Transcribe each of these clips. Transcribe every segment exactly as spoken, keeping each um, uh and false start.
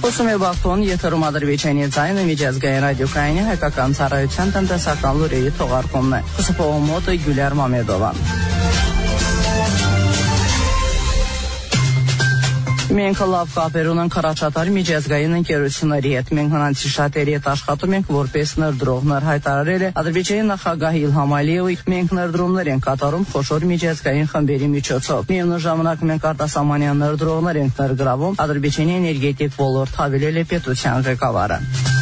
Ուսում է բախտոն եթերում Ադրբեջանի ձայնը միջազգային ռադիոկայանի հայկական ծառայության տնտեսական լուրերի թողարկումն է։ Խոսափողում մոտ Գյուլիար Մամեդովան։ Մենք լավ կապեր ունենք առաջատար միջազգային ընկերությունների հետ։ Մենք նրանցի շատերի հետ աշխատում ենք որպես ներդրողներ, հայտարարել է Ադրբեջանի նախագահ Իլհամ Ալիևը։ Մենք ներդրումներ ենք կատարում խոշոր միջազգային խմբերի միջոցով։ Միևնույն ժամանակ մենք արտասահմանյան ներդրողներ ենք ներգրավում Ադրբեջանի էներգետիկ ոլորտ, հավելել է պետության ղեկավարը։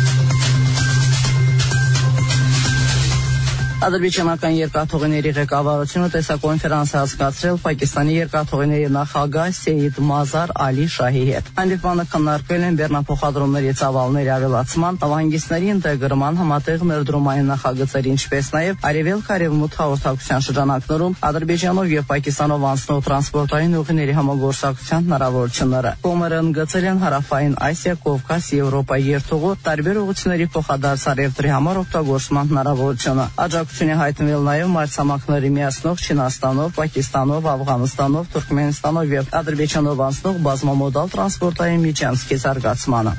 Ադրբեջանական երկաթուղիների ղեկավարությունը տեսակոնֆերանս է հասկացրել Պակիստանի երկաթուղիների նախագահ Սեյիդ Մազար Ալի Շահի հետ։ Հանդիպմանը քննարկվել են բեռնափոխադրումների ծավալների ավելացման, նավահանգիստների ինտեգրման, համատեղ ներդրումային նախագծերի, ինչպես նաև արևելք-արևմուտք հաղորդակցության շրջանակներում Ադրբեջանով եւ Պակիստանով անցնող տրանսպորտային ուղիների համագործակցության հնարավորությունները։ Կողմերը ընդգծել են Հարավային Ասիա, Կովկաս, Եվրոպա երթուղու տարբեր ուղղությունների փոխադարձ առևտրի համար օգտագործման հնարավորությունը։ Աջակցություն է հայտնվել նաև մայրցամաքների միացնող Չինաստանով, Պակիստանով, Աֆղանստանով, Թուրքմենստանով եւ Ադրբեջանով անցնող բազմամոդալ տրանսպորտային միջանցքի զարգացմանը։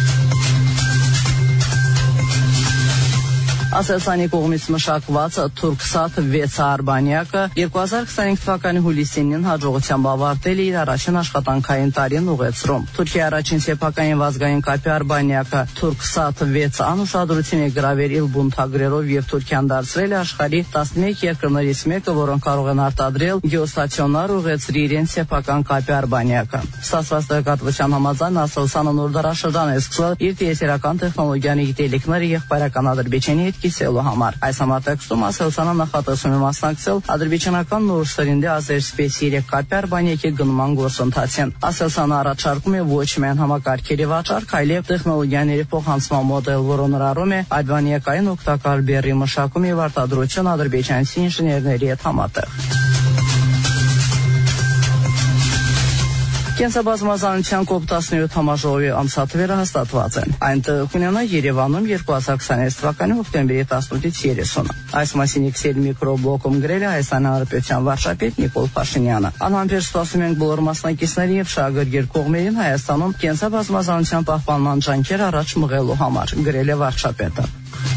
Ասելսանի կողմից մշակված Թուրքսաթ վեց արբանյակը երկու հազար քսանհինգ թվականի հուլիսին հաջողությամբ ավարտել է իր առաջին աշխատանքային տարին ուղեցրում։ Թուրքիայի առաջին սեփական վազգային կապի արբանյակը Թուրքսաթ վեց անուշադրություն է գրավել Իլբուն թագրերով եւ Թուրքիան դարձրել է աշխարհի տասնմեկ երկրներից մեկը, որոնք կարող են արտադրել գեոստացիոնար ուղեցրի իրենց սեփական կապի արբանյակը։ Ստացված տեղեկատվության համաձայն Ասելսանը նոր դարաշրջան է սկսել իր տիեզերական տեխնոլոգիաների գիտելիքները եղբայրական Ադրբեջանի հետ կիսելու համար։ Այս համատեքստում Ասելսանը նախատեսում է մասնակցել ադրբեջանական նոր սերնդի Ազերսպեյս երեք կապի արբանյակի գնման գործընթացին։ Ասելսանը առաջարկում է ոչ միայն համակարգերի վաճառք, այլև տեխնոլոգիաների փոխանցման մոդել, որը ներառում է արբանյակային օգտակար բեռի մշակում եւ արտադրություն ադրբեջանցի ինժեներների հետ համատեղ։ Կենսաբազմազանության կոպ տասնյոթ համաժողովի ամսաթվերը հաստատված են։ Այնտեղ կունենա Երևանում երկու հազար քսաներեք թվականի հոկտեմբերի տասնութից երեսունը։ Այս մասին X-ել միկրոբլոկում գրել է Հայաստանի Հանրապետության վարչապետ Նիկոլ Փաշինյանը։ Անհամբեր ստասում ենք բոլոր մասնակիցների եւ շահագրգիռ կողմերին Հայաստանում կենսաբազմազանության պահպանման ջանքեր առաջ մղելու համար, գրել է վարչապետը։